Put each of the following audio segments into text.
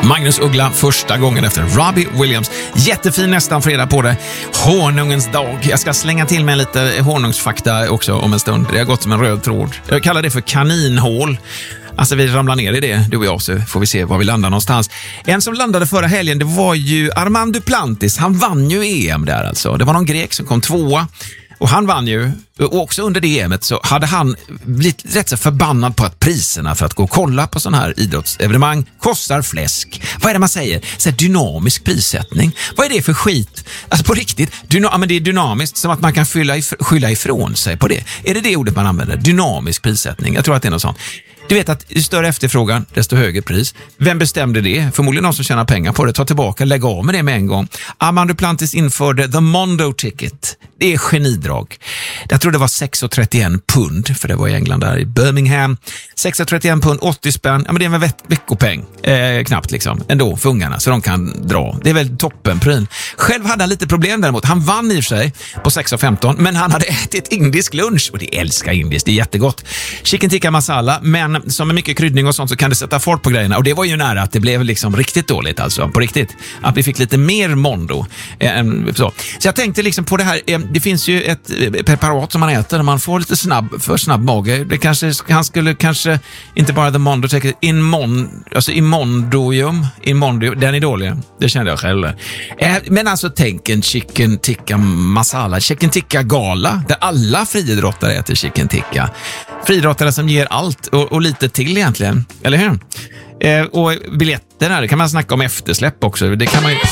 Magnus Uggla första gången efter Robbie Williams. Jättefin nästan fredag på det. Honungens dag. Jag ska slänga till med lite honungsfakta också om en stund. Det har gått som en röd tråd. Jag kallar det för kaninhål. Alltså vi ramlar ner i det, du och jag, så får vi se var vi landar någonstans. En som landade förra helgen, det var ju Armand Duplantis. Han vann ju EM där alltså. Det var någon grek som kom tvåa. Och han vann ju, och också under det EMet så hade han blivit rätt så förbannad på att priserna för att gå och kolla på sån här idrottsevenemang kostar fläsk. Vad är det man säger? Så här, dynamisk prissättning. Vad är det för skit? Alltså på riktigt, men det är dynamiskt, som att man kan skylla ifrån sig på det. Är det ordet man använder? Dynamisk prissättning. Jag tror att det är något sånt. Du vet att ju större efterfrågan, desto högre pris. Vem bestämde det? Förmodligen någon som tjänar pengar på det. Ta tillbaka, lägg av med det med en gång. Armand Duplantis införde The Mondo Ticket. Det är genidrag. Jag tror det var 6,31 pund, för det var i England där i Birmingham. 6,31 pund, 80 spänn. Ja, men det är en veckopeng. Knappt liksom. Ändå för ungarna, så de kan dra. Det är väl toppenpryn. Själv hade han lite problem däremot. Han vann i och för sig på 6,15, men han hade ätit indisk lunch. Och det älskar indiskt, det är jättegott. Chicken tikka masala, men som med mycket kryddning och sånt så kan det sätta fart på grejerna. Och det var ju nära att det blev liksom riktigt dåligt, alltså på riktigt. Att vi fick lite mer mondo. Så jag tänkte liksom på det här. Det finns ju ett preparat som man äter när man får lite för snabb mage. Det kanske, han skulle kanske inte bara The Mondo Ticket, Imondium, den är dålig. Det kände jag själv. Men alltså tänk en chicken tikka masala, chicken tikka gala, där alla friidrottare äter chicken tikka. Friidrottare som ger allt och lite till egentligen, eller hur? Och biljetterna, det kan man snacka om eftersläpp också. Det kan man ju...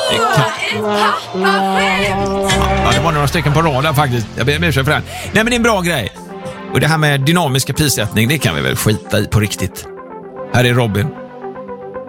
Ja, det var några stycken på raden faktiskt. Jag ber mig för det. Nej, men det är en bra grej. Och det här med dynamiska prissättning, det kan vi väl skita i på riktigt. Här är Robin.